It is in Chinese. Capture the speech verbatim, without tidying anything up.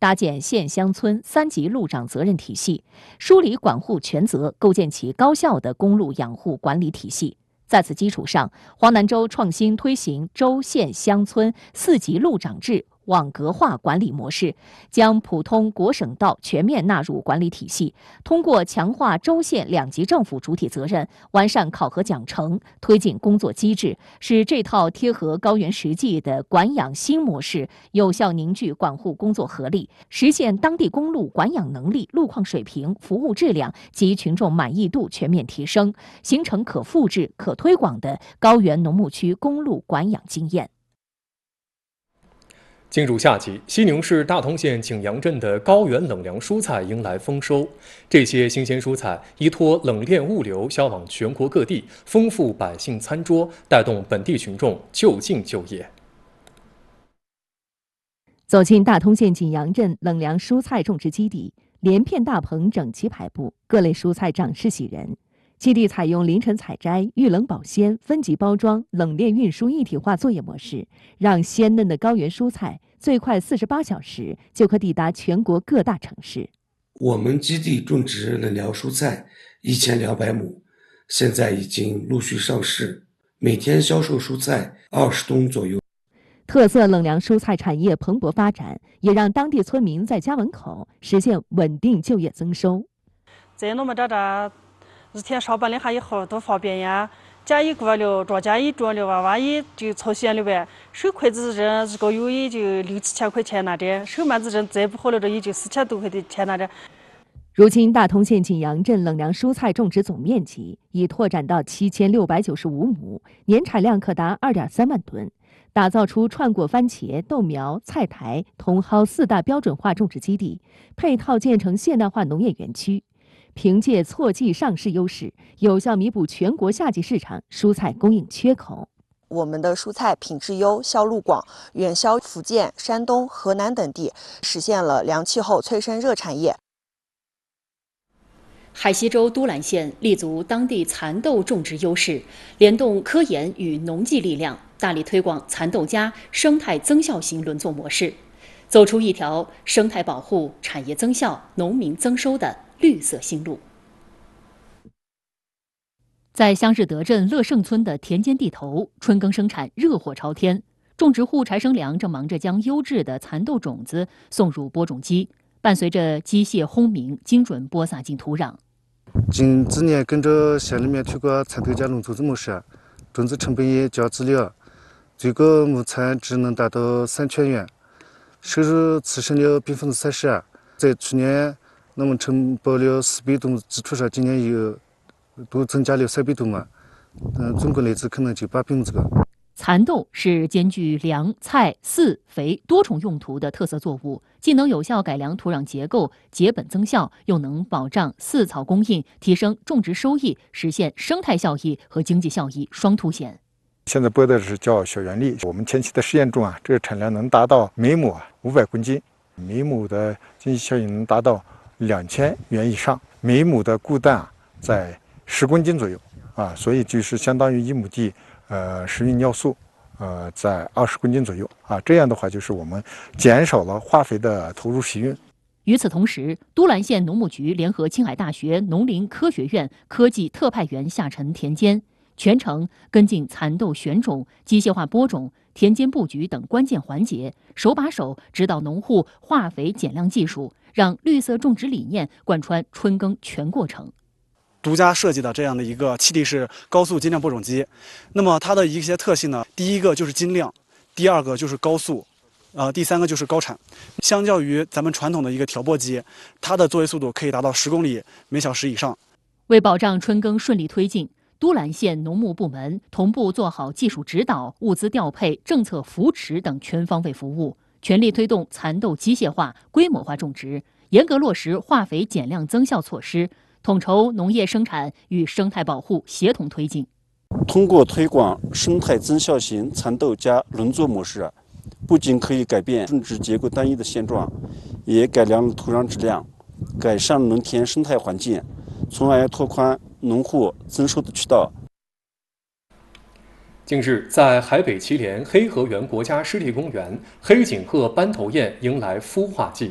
搭建县乡村三级路长责任体系，梳理管护权责，构建起高效的公路养护管理体系。在此基础上，黄南州创新推行州县乡村四级路长制网格化管理模式，将普通国省道全面纳入管理体系。通过强化州县两级政府主体责任，完善考核奖惩，推进工作机制，使这套贴合高原实际的管养新模式有效凝聚管护工作合力，实现当地公路管养能力、路况水平、服务质量及群众满意度全面提升，形成可复制、可推广的高原农牧区公路管养经验。 进入夏季，西宁市大同县景阳镇的高原冷凉蔬菜迎来丰收。这些新鲜蔬菜依托冷链物流销往全国各地，丰富百姓餐桌，带动本地群众就近就业。 走进大同县景阳镇冷凉蔬菜种植基地，连片大棚整齐排布，各类蔬菜长势喜人。基地采用凌晨采摘、预冷保鲜、分级包装、冷链运输一体化作业模式，让鲜嫩的高原蔬菜最快四十八小时就可抵达全国各大城市。 我们基地种植冷凉蔬菜一千两百亩，现在已经陆续上市，每天销售蔬菜二十吨左右。 特色冷凉蔬菜产业蓬勃发展，也让当地村民在家门口实现稳定就业增收。 在我们这这日天上班的哈以后多方便呀，家一过了，庄稼一种了，娃娃也就操心了呗。手筷子人一个月也就六七千块钱那点，手馒子人再不好了，这也就四千多块钱那点。 如今，大同县景阳镇冷凉蔬菜种植总面积已拓展到七千六百九十五亩，年产量可达二点三万吨，打造出串果番茄、豆苗、菜苔、茼蒿四大标准化种植基地，配套建成现代化农业园区。凭借错季上市优势，有效弥补全国夏季市场蔬菜供应缺口。 我们的蔬菜品质优、销路广，远销福建、山东、河南等地，实现了凉气候催生热产业。 海西州都兰县立足当地蚕豆种植优势，联动科研与农技力量，大力推广蚕豆加生态增效型轮作模式，走出一条生态保护、产业增效、农民增收的绿色新路。在湘日德镇乐盛村的田间地头，春耕生产热火朝天，种植户柴生良正忙着将优质的蚕豆种子送入播种机，伴随着机械轰鸣，精准播撒进土壤。 近几年跟着县里面推广蚕豆加轮作模式，种子成本也较低了，最高亩产值能达到三千元，收入提升了百分之三十。在去年我们承包了四百吨基础上，今年又多增加了三百吨嘛，嗯，总共累计可能就八百亩这个。 蚕豆是兼具粮、菜、饲、肥多重用途的特色作物，既能有效改良土壤结构、节本增效，又能保障饲草供应，提升种植收益，实现生态效益和经济效益双凸显。 现在播的是叫小原粒，我们前期的试验中啊，这个产量能达到每亩五百公斤，每亩的经济效益能达到两千元以上，每亩的固氮啊在十公斤左右啊，所以就是相当于一亩地。呃，食用尿素，呃，在二十公斤左右啊。这样的话，就是我们减少了化肥的投入使用。 与此同时，都兰县农牧局联合青海大学农林科学院科技特派员下沉田间，全程跟进蚕豆选种、机械化播种、田间布局等关键环节，手把手指导农户化肥减量技术，让绿色种植理念贯穿春耕全过程。 独家设计的这样的一个气力式高速精量播种机，那么它的一些特性呢，第一个就是精量，第二个就是高速，呃，第三个就是高产。相较于咱们传统的一个调播机，它的作业速度可以达到十公里每小时以上。 为保障春耕顺利推进，都兰县农牧部门同步做好技术指导、物资调配、政策扶持等全方位服务，全力推动蚕豆机械化、规模化种植，严格落实化肥减量增效措施。统筹农业生产与生态保护协同推进。 通过推广生态增效型蚕豆加轮作模式，不仅可以改变种植结构单一的现状，也改良了土壤质量，改善农田生态环境，从而拓宽农户增收的渠道。 近日，在海北祁连黑河源国家湿地公园，黑颈鹤斑头雁迎来孵化季。